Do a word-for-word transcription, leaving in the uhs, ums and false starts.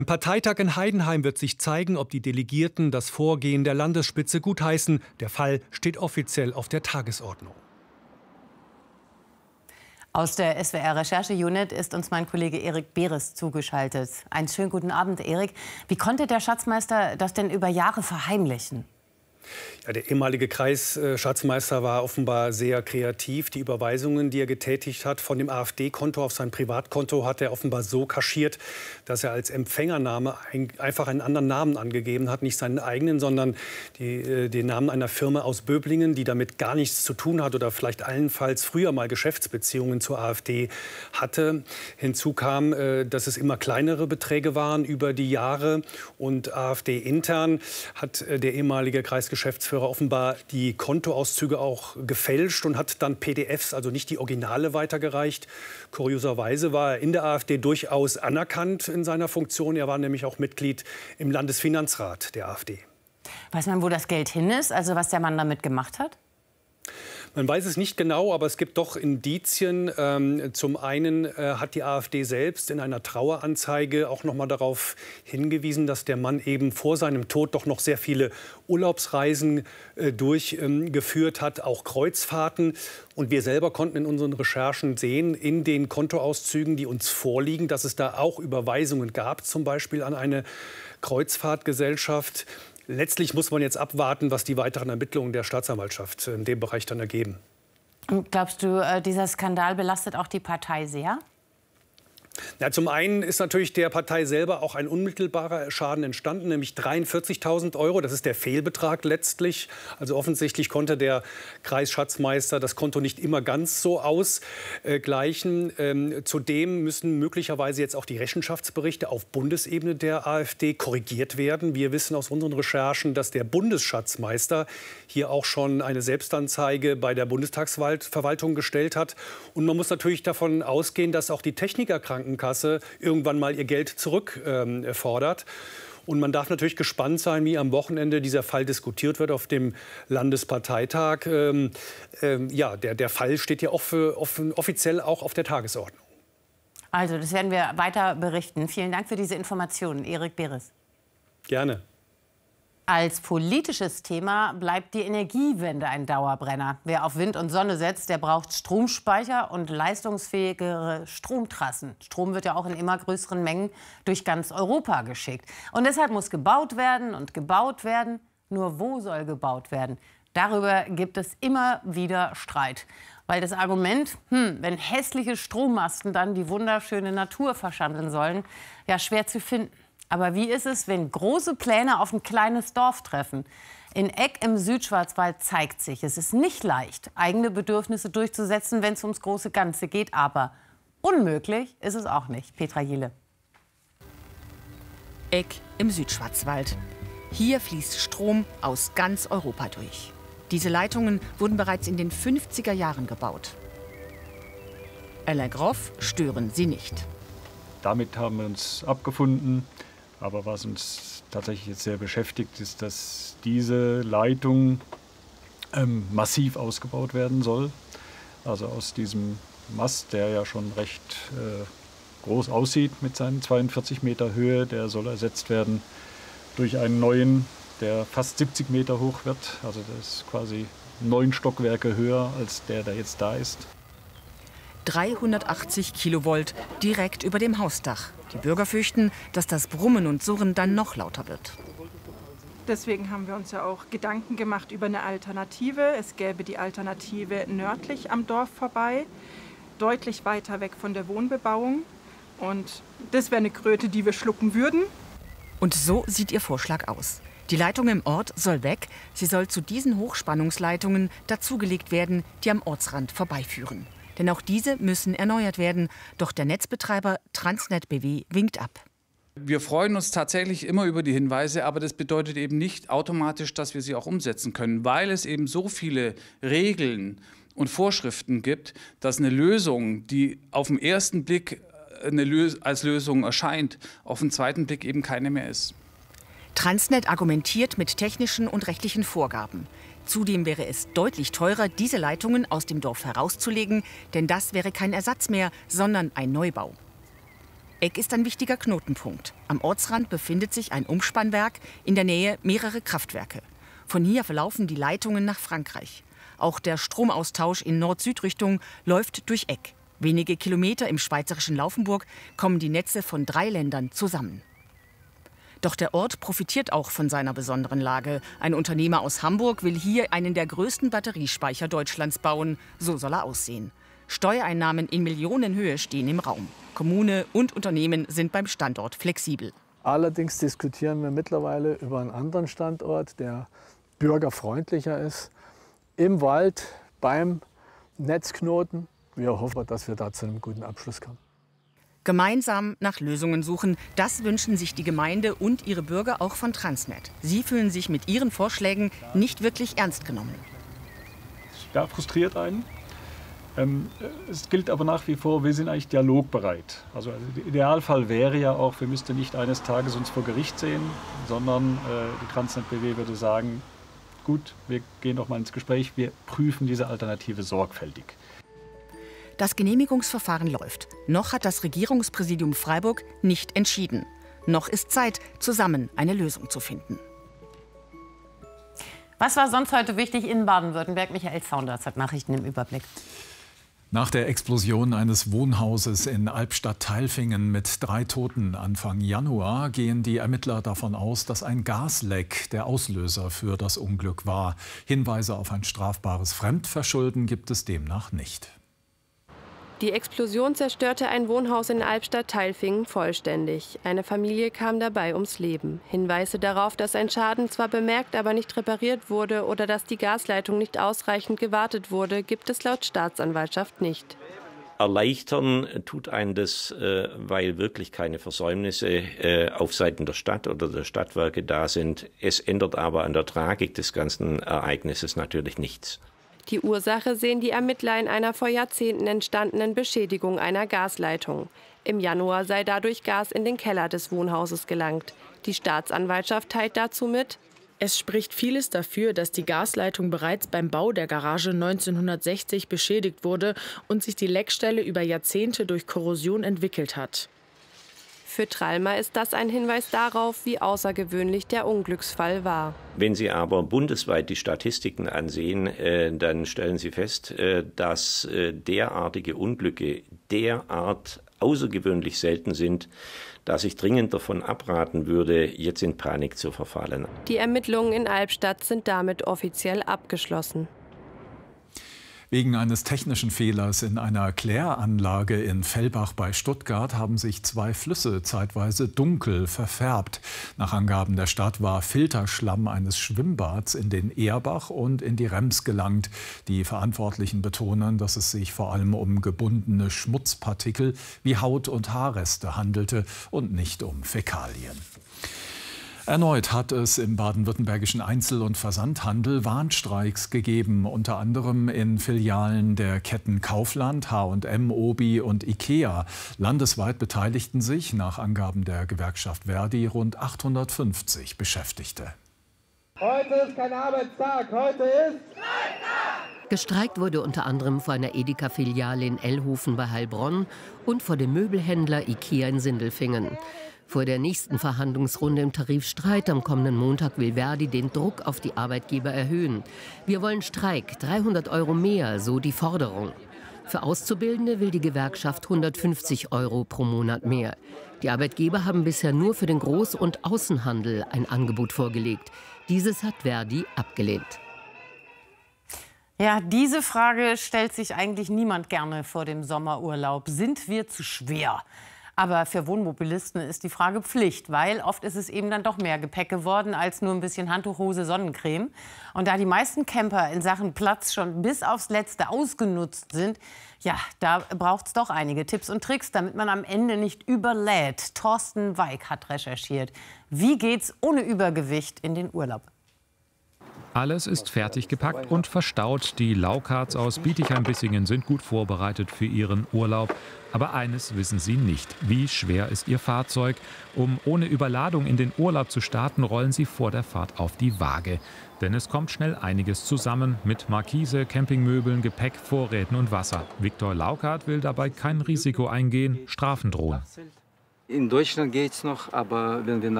Im Parteitag in Heidenheim wird sich zeigen, ob die Delegierten das Vorgehen der Landesspitze gutheißen. Der Fall steht offiziell auf der Tagesordnung. Aus der S W R-Recherche-Unit ist uns mein Kollege Erik Beres zugeschaltet. Einen schönen guten Abend, Erik. Wie konnte der Schatzmeister das denn über Jahre verheimlichen? Ja, der ehemalige Kreisschatzmeister war offenbar sehr kreativ. Die Überweisungen, die er getätigt hat von dem AfD-Konto auf sein Privatkonto, hat er offenbar so kaschiert, dass er als Empfängername ein, einfach einen anderen Namen angegeben hat. Nicht seinen eigenen, sondern die, äh, den Namen einer Firma aus Böblingen, die damit gar nichts zu tun hat oder vielleicht allenfalls früher mal Geschäftsbeziehungen zur AfD hatte. Hinzu kam, äh, dass es immer kleinere Beträge waren über die Jahre. Und AfD-intern hat äh, der ehemalige Kreisgeschäftsführer Geschäftsführer offenbar die Kontoauszüge auch gefälscht und hat dann P D Fs, also nicht die Originale, weitergereicht. Kurioserweise war er in der AfD durchaus anerkannt in seiner Funktion. Er war nämlich auch Mitglied im Landesfinanzrat der AfD. Weiß man, wo das Geld hin ist, also was der Mann damit gemacht hat? Man weiß es nicht genau, aber es gibt doch Indizien. Ähm, zum einen äh, hat die AfD selbst in einer Traueranzeige auch noch mal darauf hingewiesen, dass der Mann eben vor seinem Tod doch noch sehr viele Urlaubsreisen äh, durchgeführt ähm, hat, auch Kreuzfahrten. Und wir selber konnten in unseren Recherchen sehen, in den Kontoauszügen, die uns vorliegen, dass es da auch Überweisungen gab, zum Beispiel an eine Kreuzfahrtgesellschaft. Letztlich muss man jetzt abwarten, was die weiteren Ermittlungen der Staatsanwaltschaft in dem Bereich dann ergeben. Und glaubst du, dieser Skandal belastet auch die Partei sehr? Ja, zum einen ist natürlich der Partei selber auch ein unmittelbarer Schaden entstanden, nämlich dreiundvierzigtausend Euro. Das ist der Fehlbetrag letztlich. Also offensichtlich konnte der Kreisschatzmeister das Konto nicht immer ganz so ausgleichen. Ähm, zudem müssen möglicherweise jetzt auch die Rechenschaftsberichte auf Bundesebene der AfD korrigiert werden. Wir wissen aus unseren Recherchen, dass der Bundesschatzmeister hier auch schon eine Selbstanzeige bei der Bundestagsverwaltung gestellt hat. Und man muss natürlich davon ausgehen, dass auch die Technikerkrankenkasse irgendwann mal ihr Geld zurückfordert. Ähm, Und man darf natürlich gespannt sein, wie am Wochenende dieser Fall diskutiert wird auf dem Landesparteitag. Ähm, ähm, ja, der, der Fall steht ja auch für, offen, offiziell auch auf der Tagesordnung. Also, das werden wir weiter berichten. Vielen Dank für diese Informationen, Erik Beres. Gerne. Als politisches Thema bleibt die Energiewende ein Dauerbrenner. Wer auf Wind und Sonne setzt, der braucht Stromspeicher und leistungsfähigere Stromtrassen. Strom wird ja auch in immer größeren Mengen durch ganz Europa geschickt. Und deshalb muss gebaut werden und gebaut werden. Nur wo soll gebaut werden? Darüber gibt es immer wieder Streit. Weil das Argument, hm, wenn hässliche Strommasten dann die wunderschöne Natur verschandeln sollen, ja schwer zu finden. Aber wie ist es, wenn große Pläne auf ein kleines Dorf treffen? In Egg im Südschwarzwald zeigt sich, es ist nicht leicht, eigene Bedürfnisse durchzusetzen, wenn es ums große Ganze geht. Aber unmöglich ist es auch nicht. Petra Jiele. Egg im Südschwarzwald. Hier fließt Strom aus ganz Europa durch. Diese Leitungen wurden bereits in den fünfziger Jahren gebaut. Alain Groff stören sie nicht. Damit haben wir uns abgefunden. Aber was uns tatsächlich jetzt sehr beschäftigt, ist, dass diese Leitung ähm, massiv ausgebaut werden soll. Also aus diesem Mast, der ja schon recht äh, groß aussieht mit seinen zweiundvierzig Meter Höhe, der soll ersetzt werden durch einen neuen, der fast siebzig Meter hoch wird. Also das ist quasi neun Stockwerke höher als der, der jetzt da ist. dreihundertachtzig Kilovolt direkt über dem Hausdach. Die Bürger fürchten, dass das Brummen und Surren dann noch lauter wird. Deswegen haben wir uns ja auch Gedanken gemacht über eine Alternative. Es gäbe die Alternative nördlich am Dorf vorbei, deutlich weiter weg von der Wohnbebauung. Und das wäre eine Kröte, die wir schlucken würden. Und so sieht ihr Vorschlag aus. Die Leitung im Ort soll weg. Sie soll zu diesen Hochspannungsleitungen dazugelegt werden, die am Ortsrand vorbeiführen. Denn auch diese müssen erneuert werden. Doch der Netzbetreiber Transnet B W winkt ab. Wir freuen uns tatsächlich immer über die Hinweise, aber das bedeutet eben nicht automatisch, dass wir sie auch umsetzen können, weil es eben so viele Regeln und Vorschriften gibt, dass eine Lösung, die auf den ersten Blick eine Lös- als Lösung erscheint, auf den zweiten Blick eben keine mehr ist. Transnet argumentiert mit technischen und rechtlichen Vorgaben. Zudem wäre es deutlich teurer, diese Leitungen aus dem Dorf herauszulegen, denn das wäre kein Ersatz mehr, sondern ein Neubau. Egg ist ein wichtiger Knotenpunkt. Am Ortsrand befindet sich ein Umspannwerk, in der Nähe mehrere Kraftwerke. Von hier verlaufen die Leitungen nach Frankreich. Auch der Stromaustausch in Nord-Süd-Richtung läuft durch Egg. Wenige Kilometer im schweizerischen Laufenburg kommen die Netze von drei Ländern zusammen. Doch der Ort profitiert auch von seiner besonderen Lage. Ein Unternehmer aus Hamburg will hier einen der größten Batteriespeicher Deutschlands bauen. So soll er aussehen. Steuereinnahmen in Millionenhöhe stehen im Raum. Kommune und Unternehmen sind beim Standort flexibel. Allerdings diskutieren wir mittlerweile über einen anderen Standort, der bürgerfreundlicher ist. Im Wald, beim Netzknoten. Wir hoffen, dass wir da zu einem guten Abschluss kommen. Gemeinsam nach Lösungen suchen, das wünschen sich die Gemeinde und ihre Bürger auch von Transnet. Sie fühlen sich mit ihren Vorschlägen nicht wirklich ernst genommen. Ja, frustriert einen. Ähm, es gilt aber nach wie vor, wir sind eigentlich dialogbereit. Also, also der Idealfall wäre ja auch, wir müssten nicht eines Tages uns vor Gericht sehen, sondern äh, die Transnet B W würde sagen, gut, wir gehen doch mal ins Gespräch, wir prüfen diese Alternative sorgfältig. Das Genehmigungsverfahren läuft. Noch hat das Regierungspräsidium Freiburg nicht entschieden. Noch ist Zeit, zusammen eine Lösung zu finden. Was war sonst heute wichtig in Baden-Württemberg? Michael Saunders hat Nachrichten im Überblick. Nach der Explosion eines Wohnhauses in Albstadt-Tailfingen mit drei Toten Anfang Januar gehen die Ermittler davon aus, dass ein Gasleck der Auslöser für das Unglück war. Hinweise auf ein strafbares Fremdverschulden gibt es demnach nicht. Die Explosion zerstörte ein Wohnhaus in Albstadt-Tailfingen vollständig. Eine Familie kam dabei ums Leben. Hinweise darauf, dass ein Schaden zwar bemerkt, aber nicht repariert wurde oder dass die Gasleitung nicht ausreichend gewartet wurde, gibt es laut Staatsanwaltschaft nicht. Erleichtern tut einen das, weil wirklich keine Versäumnisse auf Seiten der Stadt oder der Stadtwerke da sind. Es ändert aber an der Tragik des ganzen Ereignisses natürlich nichts. Die Ursache sehen die Ermittler in einer vor Jahrzehnten entstandenen Beschädigung einer Gasleitung. Im Januar sei dadurch Gas in den Keller des Wohnhauses gelangt. Die Staatsanwaltschaft teilt dazu mit: Es spricht vieles dafür, dass die Gasleitung bereits beim Bau der Garage neunzehnhundertsechzig beschädigt wurde und sich die Leckstelle über Jahrzehnte durch Korrosion entwickelt hat. Für Trallmer ist das ein Hinweis darauf, wie außergewöhnlich der Unglücksfall war. Wenn Sie aber bundesweit die Statistiken ansehen, äh, dann stellen Sie fest, äh, dass äh, derartige Unglücke derart außergewöhnlich selten sind, dass ich dringend davon abraten würde, jetzt in Panik zu verfallen. Die Ermittlungen in Albstadt sind damit offiziell abgeschlossen. Wegen eines technischen Fehlers in einer Kläranlage in Fellbach bei Stuttgart haben sich zwei Flüsse zeitweise dunkel verfärbt. Nach Angaben der Stadt war Filterschlamm eines Schwimmbads in den Erbach und in die Rems gelangt. Die Verantwortlichen betonen, dass es sich vor allem um gebundene Schmutzpartikel wie Haut- und Haarreste handelte und nicht um Fäkalien. Erneut hat es im baden-württembergischen Einzel- und Versandhandel Warnstreiks gegeben, unter anderem in Filialen der Ketten Kaufland, H und M, Obi und Ikea. Landesweit beteiligten sich nach Angaben der Gewerkschaft Verdi rund achthundertfünfzig Beschäftigte. Heute ist kein Arbeitstag, heute ist Streiktag! Gestreikt wurde unter anderem vor einer Edeka-Filiale in Ellhofen bei Heilbronn und vor dem Möbelhändler Ikea in Sindelfingen. Vor der nächsten Verhandlungsrunde im Tarifstreit am kommenden Montag will Verdi den Druck auf die Arbeitgeber erhöhen. Wir wollen Streik, dreihundert Euro mehr, so die Forderung. Für Auszubildende will die Gewerkschaft hundertfünfzig Euro pro Monat mehr. Die Arbeitgeber haben bisher nur für den Groß- und Außenhandel ein Angebot vorgelegt. Dieses hat Verdi abgelehnt. Ja, diese Frage stellt sich eigentlich niemand gerne vor dem Sommerurlaub. Sind wir zu schwer? Aber für Wohnmobilisten ist die Frage Pflicht, weil oft ist es eben dann doch mehr Gepäck geworden als nur ein bisschen Handtuch, Hose, Sonnencreme. Und da die meisten Camper in Sachen Platz schon bis aufs Letzte ausgenutzt sind, ja, da braucht es doch einige Tipps und Tricks, damit man am Ende nicht überlädt. Thorsten Weig hat recherchiert. Wie geht's ohne Übergewicht in den Urlaub? Alles ist fertig gepackt und verstaut. Die Laukarts aus Bietigheim-Bissingen sind gut vorbereitet für ihren Urlaub. Aber eines wissen sie nicht. Wie schwer ist ihr Fahrzeug? Um ohne Überladung in den Urlaub zu starten, rollen sie vor der Fahrt auf die Waage. Denn es kommt schnell einiges zusammen mit Markise, Campingmöbeln, Gepäck, Vorräten und Wasser. Viktor Laukart will dabei kein Risiko eingehen, Strafen drohen. In Deutschland geht es noch, aber wenn wir